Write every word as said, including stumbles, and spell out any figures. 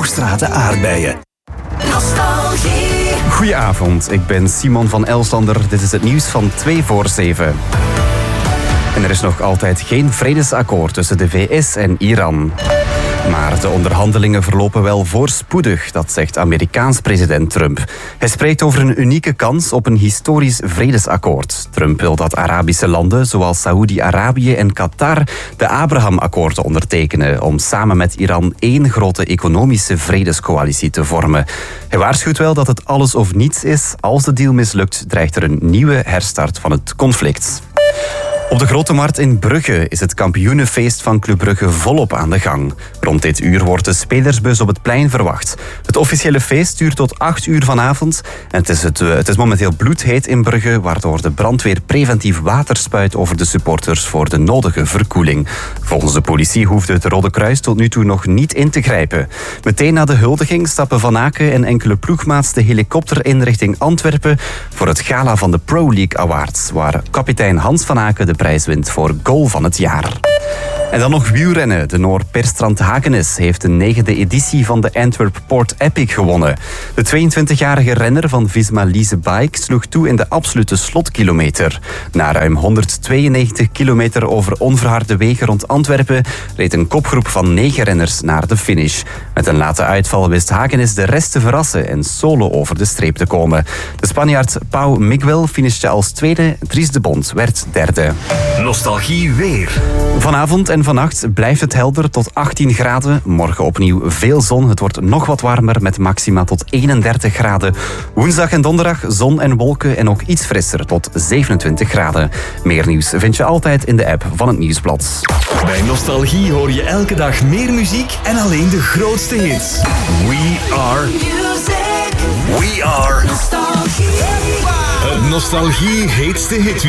Hoogstraten aardbeien. Nostalgie. Goedenavond, ik ben Simon van Elstander. Dit is het nieuws van twee voor zeven. En er is nog altijd geen vredesakkoord tussen de V S en Iran. Maar de onderhandelingen verlopen wel voorspoedig, dat zegt Amerikaans president Trump. Hij spreekt over een unieke kans op een historisch vredesakkoord. Trump wil dat Arabische landen zoals Saoedi-Arabië en Qatar de Abraham-akkoorden ondertekenen om samen met Iran één grote economische vredescoalitie te vormen. Hij waarschuwt wel dat het alles of niets is. Als de deal mislukt, dreigt er een nieuwe herstart van het conflict. Op de Grote Markt in Brugge is het kampioenenfeest van Club Brugge volop aan de gang. Rond dit uur wordt de spelersbus op het plein verwacht. Het officiële feest duurt tot acht uur vanavond. En het is, het, het is momenteel bloedheet in Brugge, waardoor de brandweer preventief water spuit over de supporters voor de nodige verkoeling. Volgens de politie hoefde het Rode Kruis tot nu toe nog niet in te grijpen. Meteen na de huldiging stappen Van Aken en enkele ploegmaats de helikopter in richting Antwerpen voor het gala van de Pro League Awards, waar kapitein Hans Van Aken de prijs wint voor goal van het jaar. En dan nog wielrennen. De Noor Per Strand Hagenes heeft de negende editie van de Antwerp Port Epic gewonnen. De tweeëntwintigjarige renner van Visma Lease Bike sloeg toe in de absolute slotkilometer. Na ruim honderdtweeënnegentig kilometer over onverharde wegen rond Antwerpen reed een kopgroep van negen renners naar de finish. Met een late uitval wist Hagenes de rest te verrassen en solo over de streep te komen. De Spanjaard Pau Miguel finishte als tweede, Dries de Bond werd derde. Nostalgie weer. Vanavond en vannacht blijft het helder tot achttien graden. Morgen opnieuw veel zon. Het wordt nog wat warmer met maxima tot eenendertig graden. Woensdag en donderdag zon en wolken en ook iets frisser tot zevenentwintig graden. Meer nieuws vind je altijd in de app van het Nieuwsblad. Bij Nostalgie hoor je elke dag meer muziek en alleen de grootste hits. We are... Music. We are... Nostalgie. Het Nostalgie heetste hit.